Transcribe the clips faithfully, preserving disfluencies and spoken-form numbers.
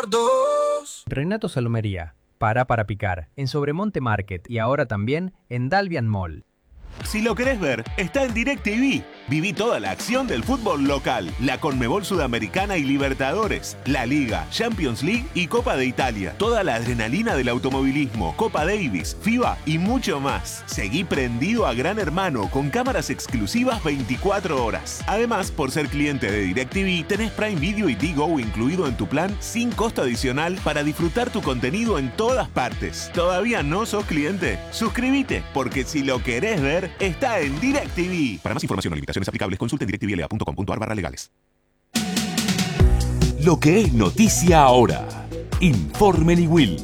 por dos. Renato Salomería, para para picar, en Sobremonte Market y ahora también en Dalvian Mall. Si lo querés ver, está en DirecTV. Viví toda la acción del fútbol local, la Conmebol Sudamericana y Libertadores, la Liga, Champions League y Copa de Italia. Toda la adrenalina del automovilismo, Copa Davis, FIBA y mucho más. Seguí prendido a Gran Hermano con cámaras exclusivas veinticuatro horas. Además, por ser cliente de DirecTV, tenés Prime Video y Digo incluido en tu plan sin costo adicional para disfrutar tu contenido en todas partes. ¿Todavía no sos cliente? Suscríbete, porque si lo querés ver, está en DirecTV. Para más información o limitaciones aplicables, consulte en directvla punto com punto ar barra legales. Lo que es noticia ahora. Informe Niwil.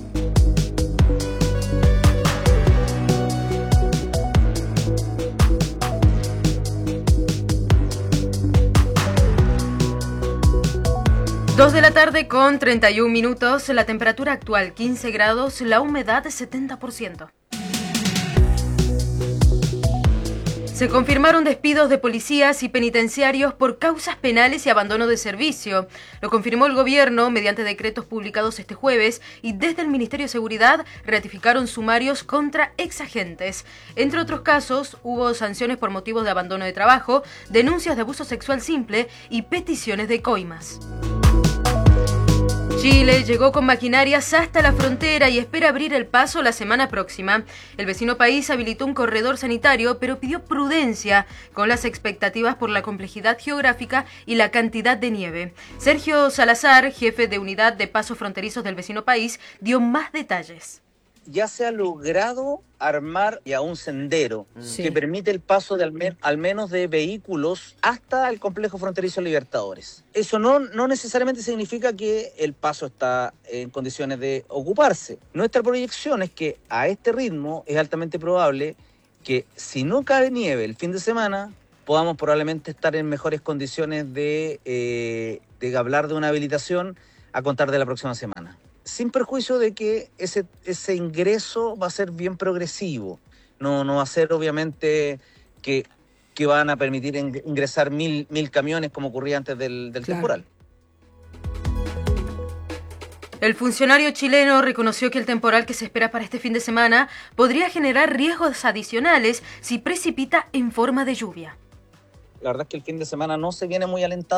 Dos de la tarde con treinta y un minutos, la temperatura actual quince grados, la humedad setenta por ciento. Se confirmaron despidos de policías y penitenciarios por causas penales y abandono de servicio. Lo confirmó el gobierno mediante decretos publicados este jueves y desde el Ministerio de Seguridad ratificaron sumarios contra exagentes. Entre otros casos, hubo sanciones por motivos de abandono de trabajo, denuncias de abuso sexual simple y peticiones de coimas. Chile llegó con maquinarias hasta la frontera y espera abrir el paso la semana próxima. El vecino país habilitó un corredor sanitario, pero pidió prudencia con las expectativas por la complejidad geográfica y la cantidad de nieve. Sergio Salazar, jefe de unidad de pasos fronterizos del vecino país, dio más detalles. Ya se ha logrado armar ya un sendero sí. que permite el paso de al, men- al menos de vehículos hasta el complejo fronterizo Libertadores. Eso no, no necesariamente significa que el paso está en condiciones de ocuparse. Nuestra proyección es que a este ritmo es altamente probable que si no cae nieve el fin de semana, podamos probablemente estar en mejores condiciones de, eh, de hablar de una habilitación a contar de la próxima semana. Sin perjuicio de que ese, ese ingreso va a ser bien progresivo. No, no va a ser obviamente que, que van a permitir ingresar mil, mil camiones como ocurría antes del, del claro. temporal. El funcionario chileno reconoció que el temporal que se espera para este fin de semana podría generar riesgos adicionales si precipita en forma de lluvia. La verdad es que el fin de semana no se viene muy alentado.